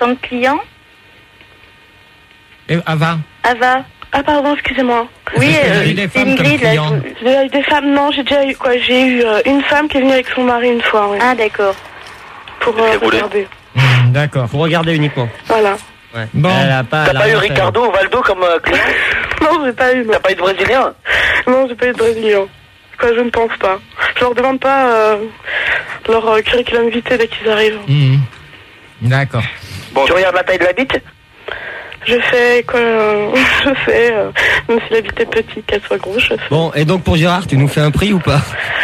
tant que client. Et Ava. Ah pardon, excusez-moi. Oui, c'est Ingrid. J'ai eu des femmes, non, j'ai déjà eu quoi? J'ai eu une femme qui est venue avec son mari une fois. Oui. Ah d'accord. Pour regarder. D'accord. Pour regarder uniquement. Voilà. Ouais. Bon. T'as pas eu Ricardo ou Valdo comme client? Non, j'ai pas eu. T'as pas eu de Brésilien? Non, j'ai pas eu de Brésilien. Quoi, je ne pense pas. Je leur demande pas leur curriculum vitae dès qu'ils arrivent. D'accord. Bon, tu regardes la taille de la bite? Je fais quoi? Je fais, même si la bite est petite, qu'elle soit grosse, je fais. Bon, et donc pour Gérard, tu nous fais un prix ou pas?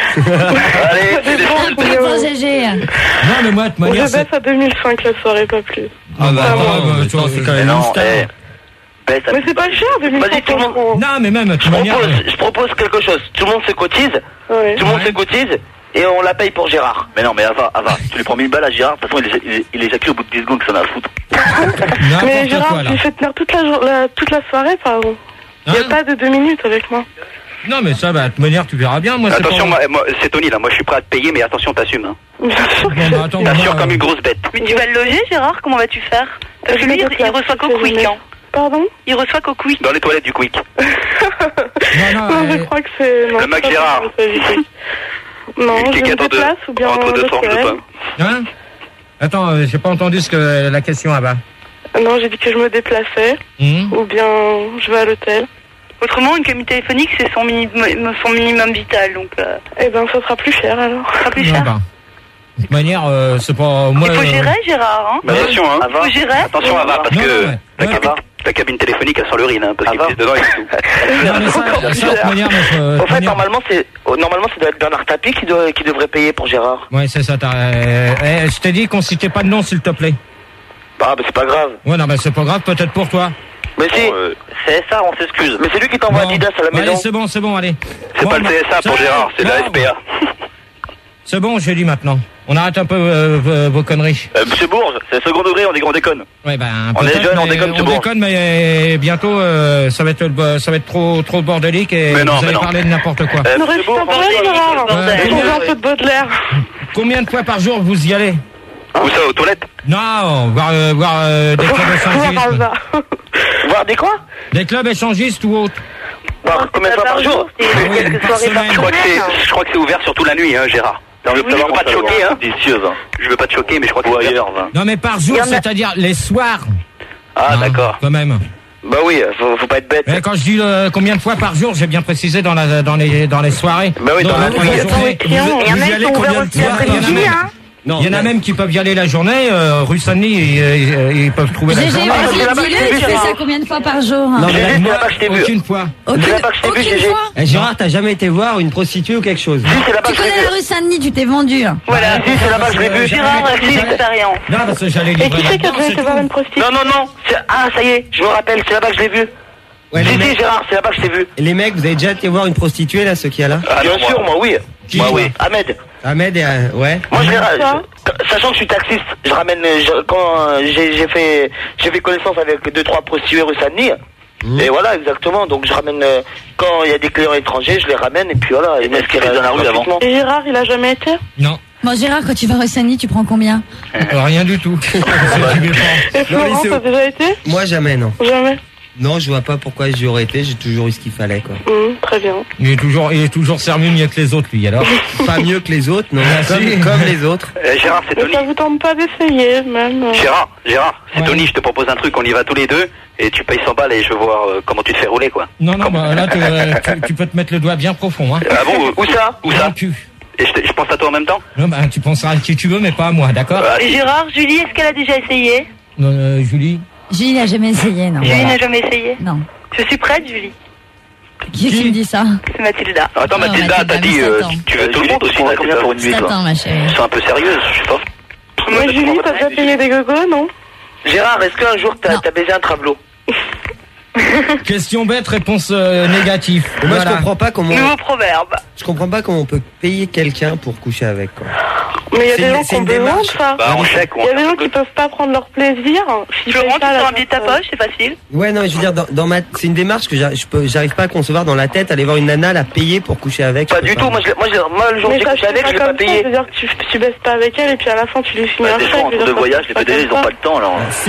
Allez, Pour GG. Non, mais moi, de toute manière. Je baisse à 2005 la soirée, pas plus. Ah bah, c'est quand même une star. Mais c'est pas cher, 2005. Vas-y, tout le monde. Non, mais même, de toute manière. Je propose quelque chose. Tout le monde se cotise. Ouais. Tout le monde se cotise. Et on la paye pour Gérard. Mais non, mais Ava, tu lui prends 1000 balles à Gérard. De toute façon, il éjacule au bout de 10 secondes que ça n'a à foutre. Mais Gérard, tu fais tenir toute la soirée, pardon. Il n'y a pas de 2 minutes avec moi. Non, mais ça, bah, de toute manière, tu verras bien. Moi, attention, moi, c'est Tony, là. Moi, je suis prêt à te payer, mais attention, t'assumes. Hein. T'assures comme une grosse bête. Mais tu vas le loger, Gérard? Comment vas-tu faire? Parce que lui, il reçoit qu'au Quick, hein. Pardon? Il reçoit qu'au Quick. Dans les toilettes du Quick. Non, je crois que c'est... Le Mac Gérard. Non, je me déplace ou bien... Entre deux tranches de pain. Hein? Attends, j'ai pas entendu la question là-bas. Non, j'ai dit que je me déplaçais, ou bien je vais à l'hôtel. Autrement, une cabine téléphonique, c'est son minimum vital, donc... Eh ben, ça sera plus cher, alors. Ça sera plus cher. De toute manière, c'est pas... Moi, il faut gérer, Gérard, hein. Mais attention, hein. Il faut gérer. Attention, Ava, parce que la cabine téléphonique, elle sent l'urine, hein, parce qu'il pisse dedans et tout. Non, mais ça, de toute manière... En fait, normalement, ça doit être Bernard Tapie qui devrait payer pour Gérard. Ouais, c'est ça, je t'ai dit qu'on citait pas de nom, s'il te plaît. Bah, c'est pas grave. Ouais, non, mais c'est pas grave, peut-être pour toi. Mais si, CSA, on s'excuse. Mais c'est lui qui t'envoie Adidas à la maison. Allez, c'est bon, allez. C'est pas le CSA pour Gérard, c'est la SPA. C'est bon, je dis maintenant. On arrête un peu vos conneries. Monsieur Bourges, c'est second degré, on déconne. Ouais, ben, on est jeune, on déconne, on déconne, mais bientôt, ça va être trop bordélique et vous allez parler de n'importe quoi. Ne reste pas parler, Gérard. Un peu de Baudelaire. Combien de fois par jour vous y allez? Où ça, aux toilettes? Non, voir des clubs échangistes. Voir des quoi? Des clubs échangistes ou autres. Combien de fois par jour? Je crois que c'est ouvert surtout la nuit, hein, Gérard. Je veux pas te choquer, hein. Je veux pas te choquer, mais je crois que c'est ailleurs. Non, mais par jour, c'est-à-dire les soirs. Ah, d'accord. Quand même. Bah oui, faut pas être bête. Mais quand je dis combien de fois par jour, j'ai bien précisé dans les soirées. Bah oui, dans la journée. Il y en a qui sont ouverts aussi l'après-midi, hein. Il y en a même qui peuvent y aller la journée, rue Saint-Denis, ils peuvent trouver la journée. Tu fais ça combien de fois par jour? Non, mais moi, aucune fois. Aucune fois? Gérard, t'as jamais été voir une prostituée ou quelque chose? Tu connais la rue Saint-Denis, tu t'es vendu. Voilà, si, c'est là-bas que je l'ai vu. Gérard a fait l'expérience. Non, parce que j'allais livrer. Et qui c'est qui a déjà été voir une prostituée? Non. Ah, ça y est, je me rappelle, c'est là-bas que je l'ai vu. Ouais, si, Gérard, c'est là-bas que je t'ai vu. Et les mecs, vous avez déjà été voir une prostituée, là, ceux qui y a là? Bien sûr, moi, oui. Moi, oui. Ahmed et ouais. Moi, sachant que je suis taxiste, je ramène quand j'ai fait connaissance avec 2-3 prostituées rue Saint-Denis. Et voilà, exactement. Donc je ramène quand il y a des clients étrangers, je les ramène et puis voilà. Et ce qui reste dans la rue avant. Et Gérard, il a jamais été? Non. Bon, Gérard, quand tu vas rue Saint-Denis, tu prends combien? Rien du tout. Et Florent, t'as déjà été? Moi, jamais, non. Jamais. Non, je vois pas pourquoi j'y aurais été, j'ai toujours eu ce qu'il fallait, quoi. Très bien. Il est toujours servi mieux que les autres, lui, alors. Pas mieux que les autres, non, comme les autres. Gérard, c'est Tony. Ça vous tente pas d'essayer, même. Gérard, c'est Tony, je te propose un truc, on y va tous les deux, et tu payes 100 balles et je veux voir comment tu te fais rouler, quoi. Non, bah là, tu peux te mettre le doigt bien profond, hein. Ah bon, où ça? Et je pense à toi en même temps? Non, bah, tu penseras à qui tu veux, mais pas à moi, d'accord? Et Gérard, Julie, est-ce qu'elle a déjà essayé? Non, Julie. Julie n'a jamais essayé, non. Julie n'a jamais essayé? Non. Je suis prête, Julie. Qui me dit ça? C'est Mathilda. Attends, Mathilda, t'as dit, tu veux tout le monde aussi, combien pour une nuit, toi? Attends, ma chérie. C'est un peu sérieuse, je sais pas. Mais Julie, t'as déjà payé des gogos, non? Gérard, est-ce qu'un jour t'as baisé un travelot? Question bête, réponse négative. Moi, je comprends pas comment. Nouveau proverbe. Je comprends pas comment on peut payer quelqu'un pour coucher avec, quoi. Mais il y a des gens qui ont besoin de ça. En chèque, il y a des gens qui peuvent pas prendre leur plaisir. Florent, tu sors un billet de ta poche, c'est facile. Ouais, non, je veux dire, c'est une démarche que j'arrive pas à concevoir dans la tête, aller voir une nana la payer pour coucher avec. Pas du tout, moi le jour où j'ai couché avec, je l'ai pas payé. C'est-à-dire que tu baisses pas avec elle et puis à la fin tu lui finis un chèque. Des gens en cours de voyage, les PDG, ils ont pas le temps, alors.